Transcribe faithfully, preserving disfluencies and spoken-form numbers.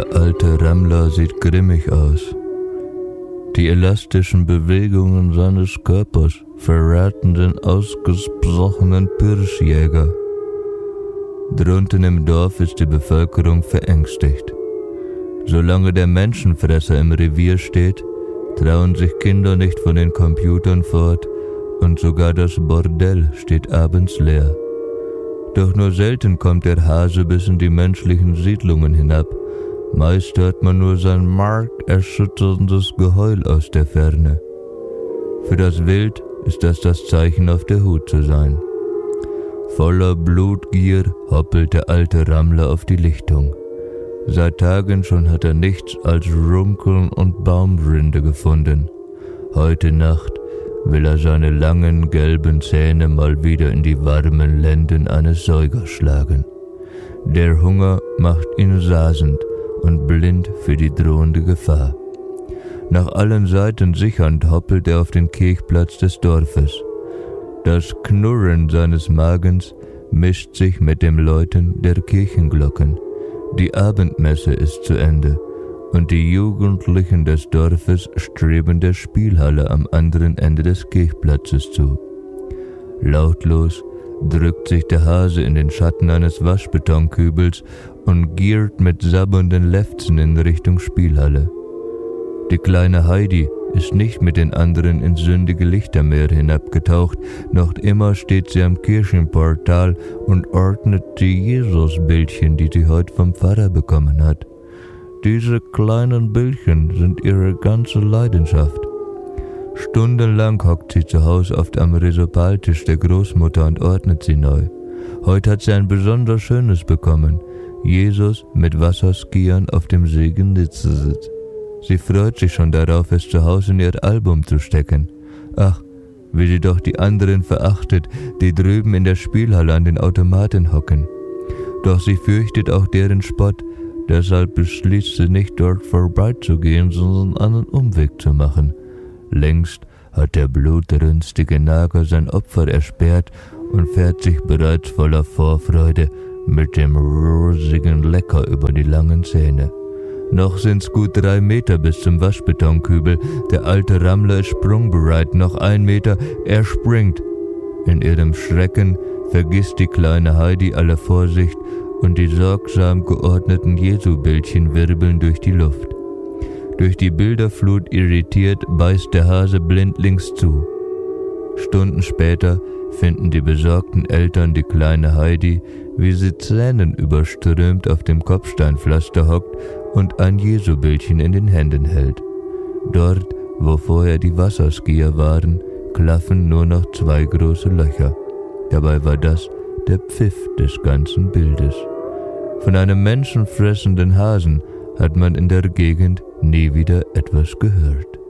Der alte Rammler sieht grimmig aus. Die elastischen Bewegungen seines Körpers verraten den ausgesprochenen Pirschjäger. Drunten im Dorf ist die Bevölkerung verängstigt. Solange der Menschenfresser im Revier steht, trauen sich Kinder nicht von den Computern fort und sogar das Bordell steht abends leer. Doch nur selten kommt der Hase bis in die menschlichen Siedlungen hinab. Meist hört man nur sein markerschütterndes Geheul aus der Ferne. Für das Wild ist das das Zeichen, auf der Hut zu sein. Voller Blutgier hoppelt der alte Rammler auf die Lichtung. Seit Tagen schon hat er nichts als Runkeln und Baumrinde gefunden. Heute Nacht will er seine langen gelben Zähne mal wieder in die warmen Lenden eines Säugers schlagen. Der Hunger macht ihn rasend und blind für die drohende Gefahr. Nach allen Seiten sichernd hoppelt er auf den Kirchplatz des Dorfes. Das Knurren seines Magens mischt sich mit dem Läuten der Kirchenglocken. Die Abendmesse ist zu Ende und die Jugendlichen des Dorfes streben der Spielhalle am anderen Ende des Kirchplatzes zu. Lautlos drückt sich der Hase in den Schatten eines Waschbetonkübels und giert mit sabbernden Lefzen in Richtung Spielhalle. Die kleine Heidi ist nicht mit den anderen ins sündige Lichtermeer hinabgetaucht, noch immer steht sie am Kirchenportal und ordnet die Jesusbildchen, die sie heute vom Pfarrer bekommen hat. Diese kleinen Bildchen sind ihre ganze Leidenschaft. Stundenlang hockt sie zu Hause oft am Risopaltisch der Großmutter und ordnet sie neu. Heute hat sie ein besonders schönes bekommen. Jesus mit Wasserskiern auf dem See Gnitzsitz. Sie freut sich schon darauf, es zu Hause in ihr Album zu stecken. Ach, wie sie doch die anderen verachtet, die drüben in der Spielhalle an den Automaten hocken. Doch sie fürchtet auch deren Spott, deshalb beschließt sie nicht dort vorbeizugehen, sondern einen Umweg zu machen. Längst hat der blutrünstige Nager sein Opfer ersperrt und fährt sich bereits voller Vorfreude mit dem rosigen Lecker über die langen Zähne. Noch sind's gut drei Meter bis zum Waschbetonkübel. Der alte Rammler ist sprungbereit. Noch ein Meter, er springt. In ihrem Schrecken vergisst die kleine Heidi alle Vorsicht und die sorgsam geordneten Jesu-Bildchen wirbeln durch die Luft. Durch die Bilderflut irritiert beißt der Hase blindlings zu. Stunden später finden die besorgten Eltern die kleine Heidi, wie sie tränenüberströmt auf dem Kopfsteinpflaster hockt und ein Jesu-Bildchen in den Händen hält. Dort, wo vorher die Wasserskier waren, klaffen nur noch zwei große Löcher. Dabei war das der Pfiff des ganzen Bildes. Von einem menschenfressenden Hasen hat man in der Gegend nie wieder etwas gehört.